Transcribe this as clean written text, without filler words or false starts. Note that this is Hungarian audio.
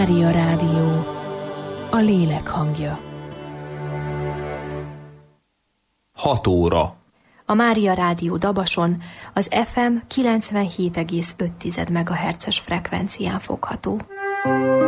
Mária Rádió, a lélek hangja. 6 óra. A Mária Rádió Dabason az FM 97,5 MHz-es frekvencián fogható.